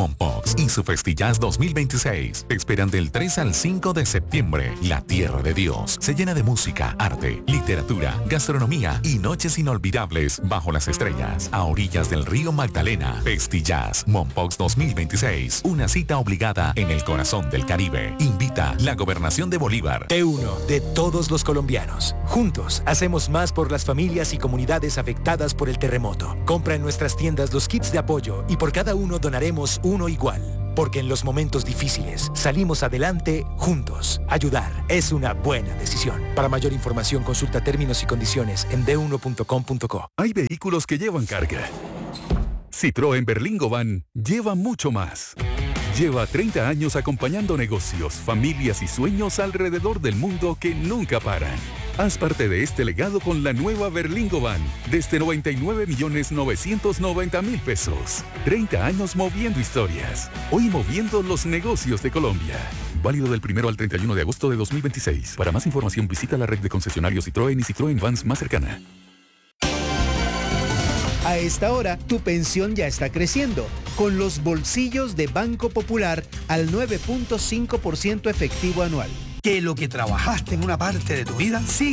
Mompox y su Festillas 2026 te esperan del 3 al 5 de septiembre. La Tierra de Dios se llena de música, arte, literatura, gastronomía y noches inolvidables bajo las estrellas a orillas del río Magdalena. Festillas Mompox 2026, una cita obligada en el corazón del Caribe. Invita la Gobernación de Bolívar. T1 de todos los colombianos. Juntos hacemos más por las familias y comunidades afectadas por el terremoto. Compra en nuestras tiendas los kits de apoyo y por cada uno donaremos uno igual. Porque en los momentos difíciles salimos adelante juntos. Ayudar es una buena decisión. Para mayor información consulta términos y condiciones en d1.com.co. Hay vehículos que llevan carga. Citroën Berlingo Van lleva mucho más. Lleva 30 años acompañando negocios, familias y sueños alrededor del mundo que nunca paran. Haz parte de este legado con la nueva Berlingo Van, desde 99.990.000 pesos. 30 años moviendo historias. Hoy moviendo los negocios de Colombia. Válido del 1 al 31 de agosto de 2026. Para más información visita la red de concesionarios Citroën y Citroën Vans más cercana. A esta hora, tu pensión ya está creciendo, con los bolsillos de Banco Popular al 9.5% efectivo anual. Que lo que trabajaste en una parte de tu vida sigue